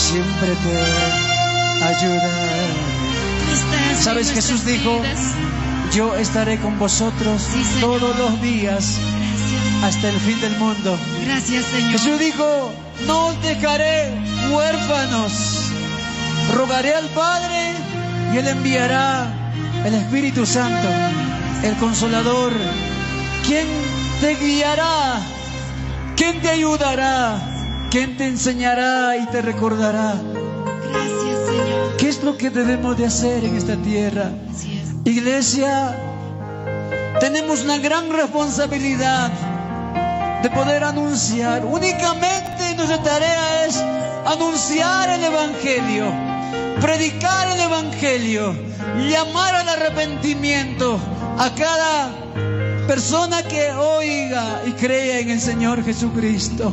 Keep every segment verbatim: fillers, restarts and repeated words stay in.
siempre te ayudaré. ¿Sabes? Jesús dijo: yo estaré con vosotros sí, todos los días. Gracias. Hasta el fin del mundo. Gracias, Señor. Jesús dijo: no os dejaré huérfanos. Rogaré al Padre y Él enviará el Espíritu Santo, el Consolador. ¿Quién te guiará? ¿Quién te ayudará? ¿Quién te enseñará y te recordará? Gracias, Señor. ¿Qué es lo que debemos de hacer en esta tierra? Iglesia, tenemos una gran responsabilidad de poder anunciar. Únicamente nuestra tarea es anunciar el Evangelio, predicar el Evangelio, llamar al arrepentimiento a cada persona que oiga y crea en el Señor Jesucristo.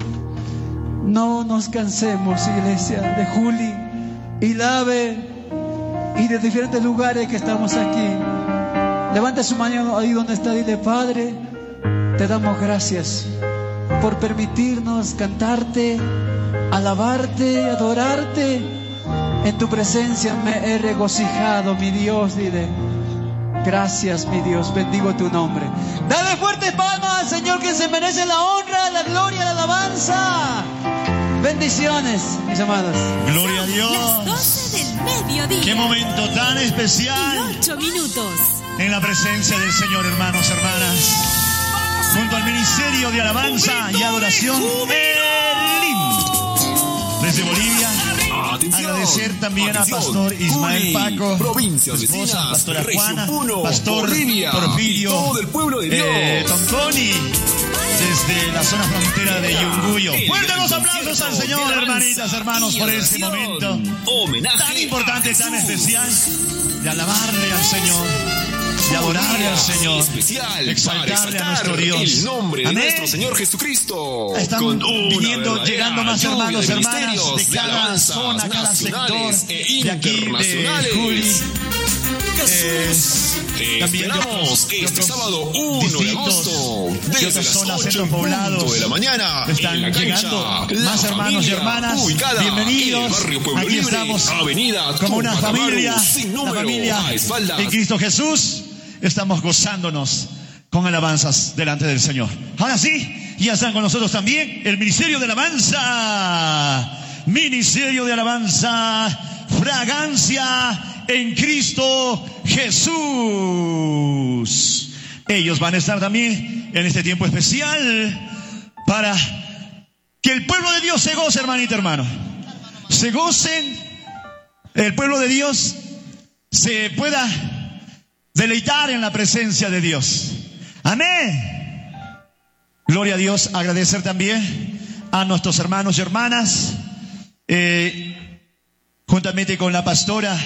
No nos cansemos, iglesia, de Juli y Lave y de diferentes lugares que estamos aquí. Levanta su mano ahí donde está, dile: Padre, te damos gracias por permitirnos cantarte, alabarte, adorarte. En tu presencia me he regocijado, mi Dios, dile. Gracias, mi Dios, bendigo tu nombre. Dale fuertes palmas al Señor, que se merece la honra, la gloria, la alabanza. Bendiciones, mis amados. Gloria a Dios. Las doce del mediodía. Qué momento tan especial. Y ocho minutos. En la presencia del Señor, hermanos, hermanas. Junto al Ministerio de Alabanza y Adoración Elim. Desde Bolivia. Atención, agradecer también atención. a Pastor Ismael Cuni, Paco, provincias su esposa, vecinas, Pastora Región Juana, uno, Pastor Bolivia, Porfirio, y todo el pueblo de Dios. eh, Tonconi, desde la zona frontera de Yunguyo. Fuertes los aplausos al Señor, hermanitas, hermanos, por este momento homenaje tan importante, tan especial, de alabarle al Señor, de adorarle al Señor, especial exaltarle a nuestro Dios. El nombre de Amén. nuestro Señor Jesucristo. Están con viniendo, llegando más hermanos, hermanas de de cada zona, cada sector, e de aquí, de Juli. Eh, también de otros, de este otros sábado uno de agosto, de desde otras las zonas, ocho centros poblados de la mañana, están en la cancha, llegando la más hermanos y hermanas. ubicada Bienvenidos. en el barrio Pueblo Aquí Libre, estamos Avenida como una Tupac Amaru, familia, sin una número, familia a espaldas. en Cristo Jesús. Estamos gozándonos con alabanzas delante del Señor. Ahora sí, ya están con nosotros también el Ministerio de Alabanza. Ministerio de Alabanza, fragancia en Cristo Jesús. Ellos van a estar también en este tiempo especial para que el pueblo de Dios se goce, hermanita, hermano. Se gocen, el pueblo de Dios se pueda deleitar en la presencia de Dios. Amén. Gloria a Dios. Agradecer también a nuestros hermanos y hermanas, eh, juntamente con la pastora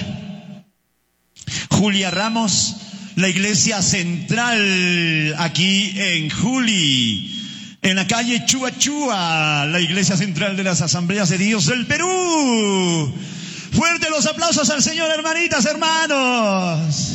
Julia Ramos, la iglesia central aquí en Juli, en la calle Chua Chua, la iglesia central de las Asambleas de Dios del Perú. Fuerte los aplausos al Señor, hermanitas, hermanos.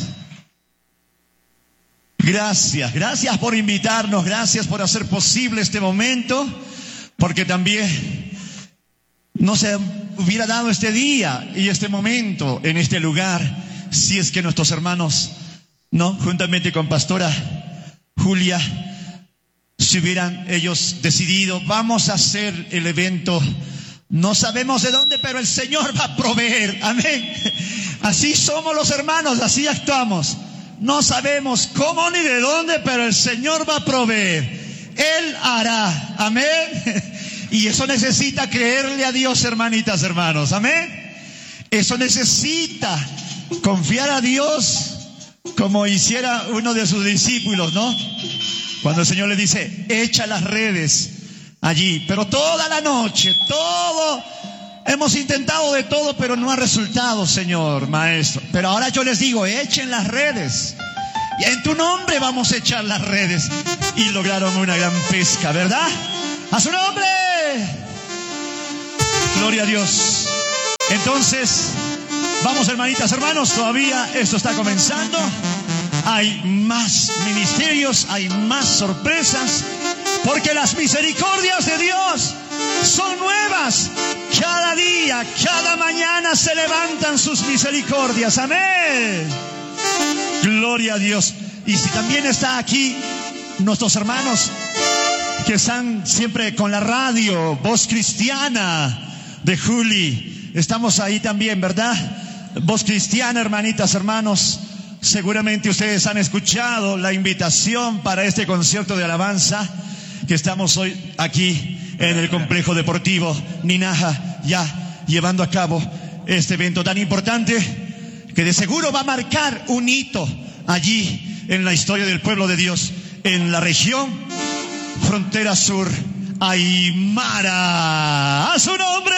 Gracias, gracias por invitarnos, gracias por hacer posible este momento, porque también no se hubiera dado este día y este momento en este lugar si es que nuestros hermanos, no, juntamente con Pastora Julia, si hubieran ellos decidido, vamos a hacer el evento, no sabemos de dónde, pero el Señor va a proveer, amén. Así somos los hermanos, así actuamos. No sabemos cómo ni de dónde, pero el Señor va a proveer. Él hará. Amén. Y eso necesita creerle a Dios, hermanitas, hermanos. Amén. Eso necesita confiar a Dios como hiciera uno de sus discípulos, ¿no? Cuando el Señor le dice, echa las redes allí. Pero toda la noche, todo... Hemos intentado de todo, pero no ha resultado, Señor, Maestro. Pero ahora yo les digo, echen las redes. Y en tu nombre vamos a echar las redes. Y lograron una gran pesca, ¿verdad? ¡A su nombre! Gloria a Dios. Entonces, vamos, hermanitas, hermanos, todavía esto está comenzando. Hay más ministerios, hay más sorpresas. Porque las misericordias de Dios son nuevas. Cada día, cada mañana se levantan sus misericordias. Amén. Gloria a Dios. Y si también está aquí nuestros hermanos que están siempre con la radio, Voz Cristiana de Juli. Estamos ahí también, ¿verdad? Voz Cristiana, hermanitas, hermanos. Seguramente ustedes han escuchado la invitación para este concierto de alabanza que estamos hoy aquí en el complejo deportivo Ninaja, ya llevando a cabo este evento tan importante que de seguro va a marcar un hito allí en la historia del pueblo de Dios en la región Frontera Sur, Aymara. ¡A su nombre!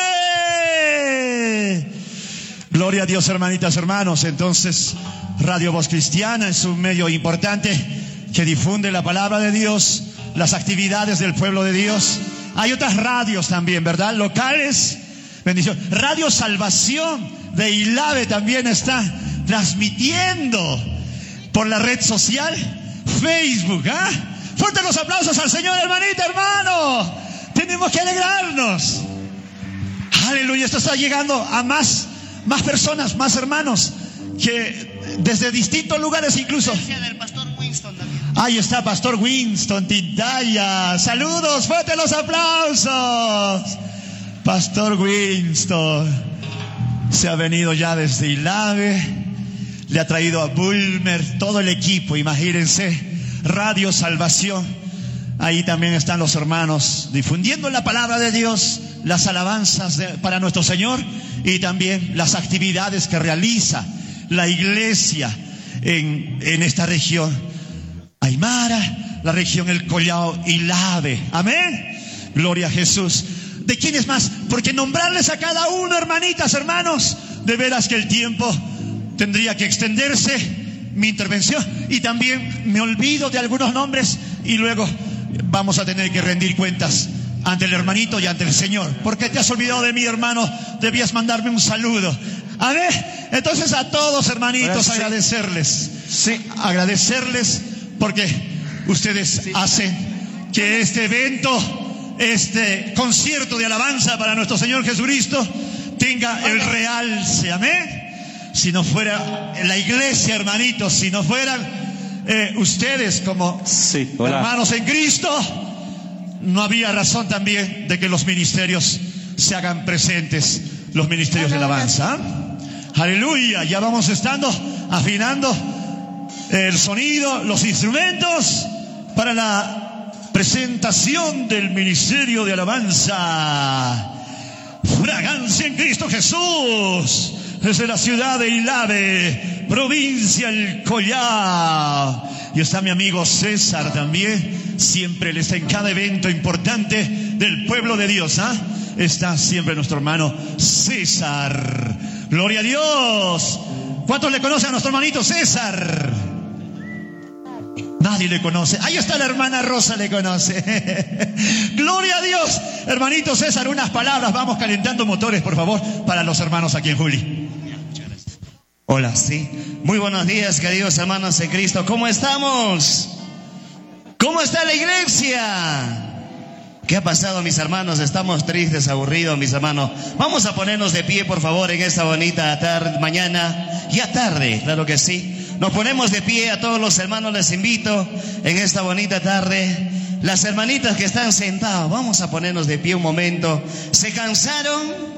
Gloria a Dios, hermanitas, hermanos. Entonces, Radio Voz Cristiana es un medio importante que difunde la palabra de Dios, las actividades del pueblo de Dios. Hay otras radios también, ¿verdad? Locales. Bendición. Radio Salvación de Ilave también está transmitiendo por la red social Facebook, ¿ah? ¿eh? Fuertes los aplausos al Señor, hermanita, hermano. Tenemos que alegrarnos. Aleluya, esto está llegando a más, más personas, más hermanos, que desde distintos lugares incluso. Del pastor Winston también. Ahí está Pastor Winston Tintaya. Saludos, fuertes los aplausos. Pastor Winston se ha venido ya desde Ilave, le ha traído a Bulmer todo el equipo, imagínense. Radio Salvación, ahí también están los hermanos difundiendo la palabra de Dios, las alabanzas de, para nuestro Señor, y también las actividades que realiza la iglesia en, en esta región Aymara, la región El Collao, Ilave. Amén. Gloria a Jesús. ¿De quiénes más? Porque nombrarles a cada uno, hermanitas, hermanos, de veras que el tiempo tendría que extenderse mi intervención, y también me olvido de algunos nombres y luego vamos a tener que rendir cuentas ante el hermanito y ante el Señor. ¿Por qué te has olvidado de mí, hermano? Debías mandarme un saludo. Amén. Entonces a todos, hermanitos, sí, agradecerles. Sí, agradecerles porque ustedes sí hacen que este evento, este concierto de alabanza para nuestro Señor Jesucristo tenga el realce. Amén. Si no fuera la iglesia, hermanitos, si no fueran eh, ustedes como sí, hermanos en Cristo, no había razón también de que los ministerios se hagan presentes, los ministerios de alabanza. Aleluya, ya vamos estando afinando el sonido, los instrumentos para la presentación del ministerio de alabanza. Fragancia en Cristo Jesús. Desde la ciudad de Ilave, provincia El Collao. Y está mi amigo César también. Siempre él está en cada evento importante del pueblo de Dios. ¿Ah? Está siempre nuestro hermano César. Gloria a Dios. ¿Cuántos le conocen a nuestro hermanito César? Nadie le conoce. Ahí está la hermana Rosa, le conoce. Gloria a Dios. Hermanito César, unas palabras. Vamos calentando motores, por favor, para los hermanos aquí en Juli. Hola, sí. Muy buenos días, queridos hermanos en Cristo. ¿Cómo estamos? ¿Cómo está la iglesia? ¿Qué ha pasado, mis hermanos? Estamos tristes, aburridos, mis hermanos. Vamos a ponernos de pie, por favor, en esta bonita tarde, mañana, ya tarde, claro que sí. Nos ponemos de pie, a todos los hermanos les invito en esta bonita tarde. Las hermanitas que están sentadas, vamos a ponernos de pie un momento. ¿Se cansaron?